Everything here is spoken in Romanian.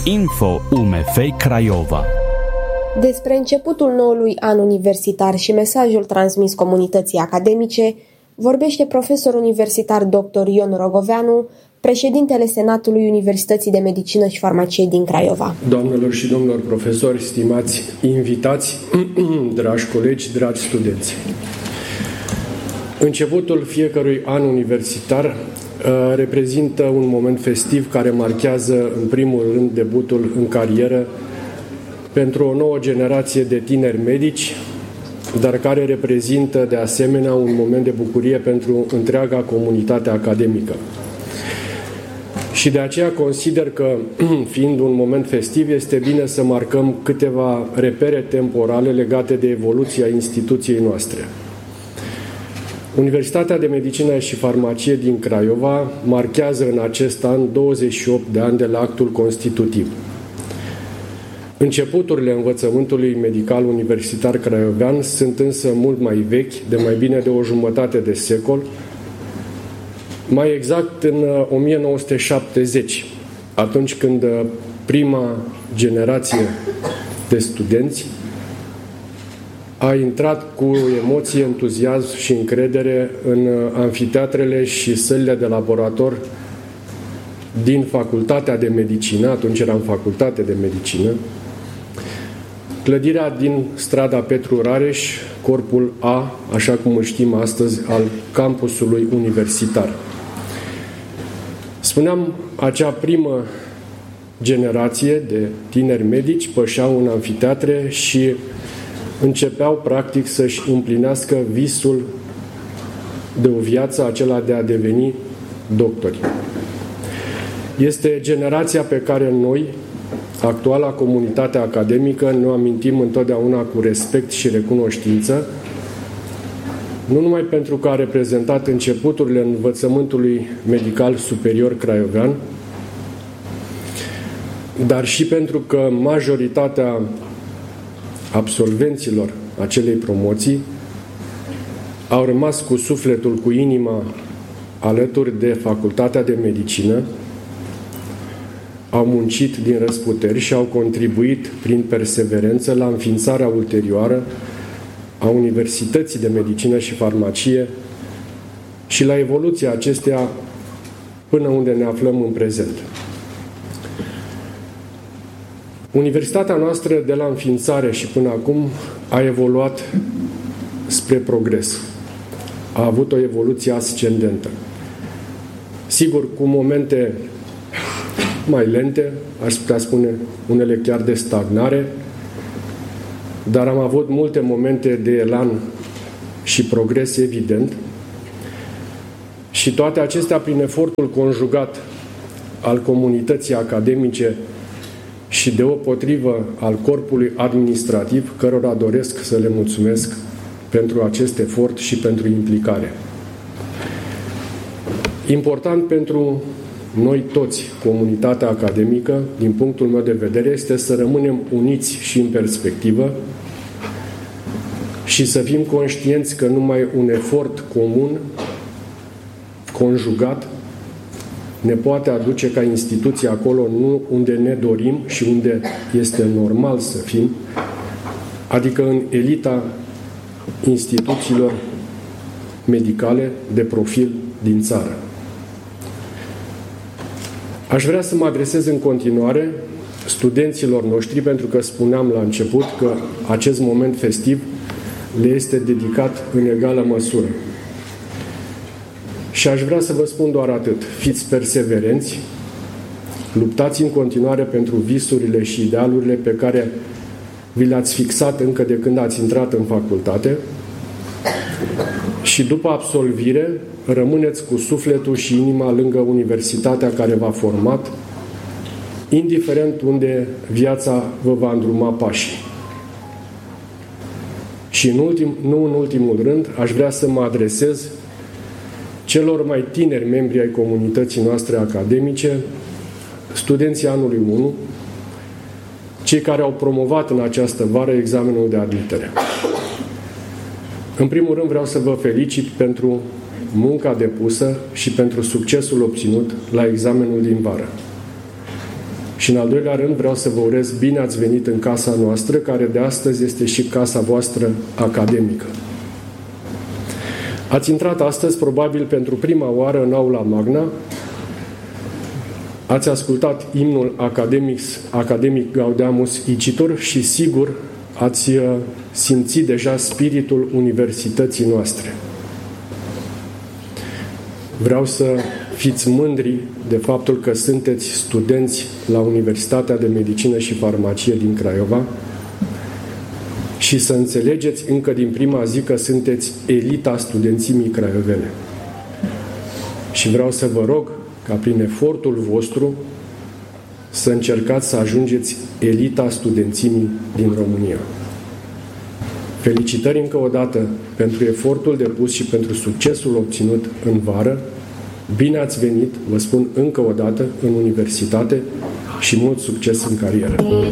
Info UMF Craiova. Despre începutul noului an universitar și mesajul transmis comunității academice vorbește profesor universitar dr. Ion Rogoveanu, președintele Senatului Universității de Medicină și Farmacie din Craiova. Doamnelor și domnilor profesori, stimați invitați, dragi colegi, dragi studenți. Începutul fiecărui an universitar reprezintă un moment festiv care marchează în primul rând debutul în carieră pentru o nouă generație de tineri medici, dar care reprezintă de asemenea un moment de bucurie pentru întreaga comunitate academică. Și de aceea consider că, fiind un moment festiv, este bine să marcăm câteva repere temporale legate de evoluția instituției noastre. Universitatea de Medicină și Farmacie din Craiova marchează în acest an 28 de ani de la actul constitutiv. Începuturile învățământului medical universitar craiovean sunt însă mult mai vechi, de mai bine de o jumătate de secol, mai exact în 1970, atunci când prima generație de studenți a intrat cu emoție, entuziasm și încredere în amfiteatrele și sălile de laborator din Facultatea de Medicină, atunci eram Facultate de Medicină, clădirea din strada Petru Rareș, corpul A, așa cum îl știm astăzi, al campusului universitar. Spuneam, acea primă generație de tineri medici pășeau în amfiteatre și începeau practic să-și împlinească visul de o viață, acela de a deveni doctori. Este generația pe care noi, actuala comunitate academică, ne amintim întotdeauna cu respect și recunoștință, nu numai pentru că a reprezentat începuturile învățământului medical superior craiovean, dar și pentru că majoritatea absolvenților acelei promoții au rămas cu sufletul, cu inima alături de Facultatea de Medicină, au muncit din răsputeri și au contribuit prin perseverență la înființarea ulterioară a Universității de Medicină și Farmacie și la evoluția acesteia până unde ne aflăm în prezent. Universitatea noastră, de la înființare și până acum, a evoluat spre progres. A avut o evoluție ascendentă. Sigur, cu momente mai lente, aș putea spune unele chiar de stagnare, dar am avut multe momente de elan și progres evident și toate acestea prin efortul conjugat al comunității academice și deopotrivă al corpului administrativ, cărora doresc să le mulțumesc pentru acest efort și pentru implicare. Important pentru noi toți, comunitatea academică, din punctul meu de vedere, este să rămânem uniți și în perspectivă și să fim conștienți că numai un efort comun, conjugat, ne poate aduce ca instituție acolo nu unde ne dorim și unde este normal să fim, adică în elita instituțiilor medicale de profil din țară. Aș vrea să mă adresez în continuare studenților noștri, pentru că spuneam la început că acest moment festiv le este dedicat în egală măsură. Și aș vrea să vă spun doar atât. Fiți perseverenți, luptați în continuare pentru visurile și idealurile pe care vi le-ați fixat încă de când ați intrat în facultate și după absolvire rămâneți cu sufletul și inima lângă universitatea care v-a format, indiferent unde viața vă va îndruma pașii. Și nu în ultimul rând, aș vrea să mă adresez celor mai tineri membri ai comunității noastre academice, studenții anului 1, cei care au promovat în această vară examenul de admitere. În primul rând vreau să vă felicit pentru munca depusă și pentru succesul obținut la examenul din vară. Și în al doilea rând vreau să vă urez bine ați venit în casa noastră, care de astăzi este și casa voastră academică. Ați intrat astăzi probabil pentru prima oară în aula magna, ați ascultat imnul academic Gaudeamus Igitur și sigur ați simțit deja spiritul universității noastre. Vreau să fiți mândri de faptul că sunteți studenți la Universitatea de Medicină și Farmacie din Craiova și să înțelegeți încă din prima zi că sunteți elita studențimii craiovene. Și vreau să vă rog ca prin efortul vostru să încercați să ajungeți elita studențimii din România. Felicitări încă o dată pentru efortul depus și pentru succesul obținut în vară. Bine ați venit, vă spun încă o dată, în universitate și mult succes în carieră!